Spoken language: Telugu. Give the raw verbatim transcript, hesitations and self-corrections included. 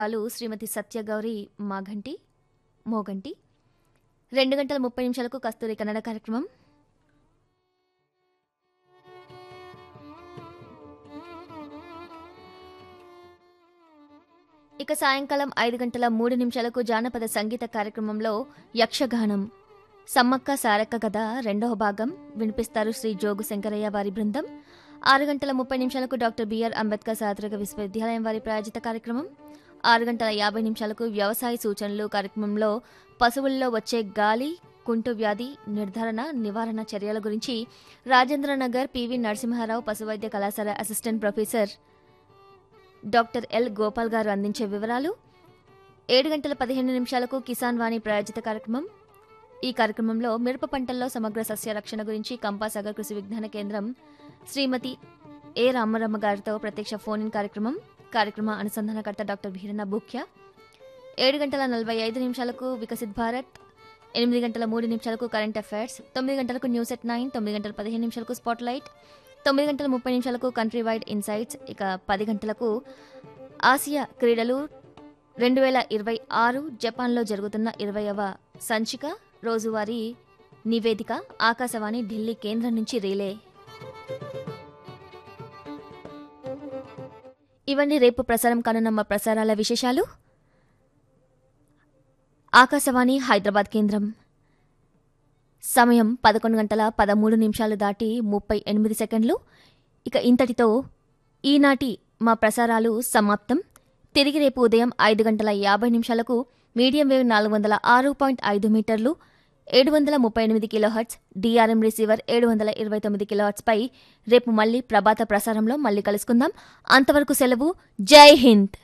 వాళ్ళు శ్రీమతి సత్యగౌరి మాఘంటి మోగంటి రెండు గంటల ముప్పై నిమిషాలకు కస్తూరి కన్నడ కార్యక్రమం. ఇక సాయంకాలం ఐదు గంటల మూడు నిమిషాలకు జానపద సంగీత కార్యక్రమంలో యక్షగానం సమ్మక్క సారక్క కథ రెండవ భాగం వినిపిస్తారు శ్రీ జోగు శంకరయ్య వారి బృందం. ఆరు గంటల ముప్పై నిమిషాలకు డాక్టర్ బిఆర్ అంబేద్కర్ సార్వత్రిక విశ్వవిద్యాలయం వారి ప్రాయోజిత కార్యక్రమం. ఆరు గంటల యాభై నిమిషాలకు వ్యవసాయ సూచనలు కార్యక్రమంలో పశువుల్లో వచ్చే గాలి కుంటు వ్యాధి నిర్ధారణ నివారణ చర్యల గురించి రాజేంద్రనగర్ పివి నరసింహారావు పశువైద్య కళాశాల assistant professor doctor L Gopal గారు అందించే వివరాలు. ఏడు గంటల పదిహేను నిమిషాలకు కిసాన్ వాణి ప్రాయోజిత కార్యక్రమం. ఈ కార్యక్రమంలో మిరప పంటల్లో సమగ్ర సస్య రక్షణ గురించి కంపాసాగర్ కృషి విజ్ఞాన కేంద్రం శ్రీమతి ఏ రామరమ్మ గారితో ప్రత్యక్ష ఫోన్ ఇన్ కార్యక్రమం. కార్యక్రమ అనుసంధానకర్త డాక్టర్ భీరణ బూఖ్య. ఏడు గంటల నలభై ఐదు నిమిషాలకు వికసిత్ భారత్. ఎనిమిది గంటల మూడు నిమిషాలకు కరెంట్ అఫైర్స్. తొమ్మిది గంటలకు న్యూస్ ఎట్ నైన్. తొమ్మిది గంటల పదిహేను నిమిషాలకు స్పాట్ లైట్. తొమ్మిది గంటల ముప్పై నిమిషాలకు కంట్రీ వైడ్ ఇన్సైట్స్. ఇక పది గంటలకు ఆసియా క్రీడలు రెండు వేల ఇరవై ఆరు జపాన్లో జరుగుతున్న ఇరవైవ సంచిక రోజువారీ నివేదిక ఆకాశవాణి ఢిల్లీ కేంద్రం నుంచి రిలే. ఇవన్నీ రేపు ప్రసారం కానున్న మా ప్రసారాల విశేషాలు. ఆకాశవాణి హైదరాబాద్ కేంద్రం సమయం పదకొండు గంటల పదమూడు నిమిషాలు దాటి ముప్పై ఎనిమిది సెకండ్లు. ఇక ఇంతటితో ఈనాటి మా ప్రసారాలు సమాప్తం. తిరిగి రేపు ఉదయం ఐదు గంటల యాభై నిమిషాలకు మీడియం వేవ్ నాలుగు వందల ఆరు పాయింట్ ఐదు మీటర్లు ఏడు వందల ముప్పై ఎనిమిది కిలోహర్ట్జ్ డిఆర్ఎం రిసీవర్ ఏడు వందల ఇరవై తొమ్మిది కిలోహర్ట్జ్ పై రేపు మళ్లీ ప్రభాత ప్రసారంలో మళ్లీ కలుసుకుందాం. అంతవరకు సెలవు. జై హింద్.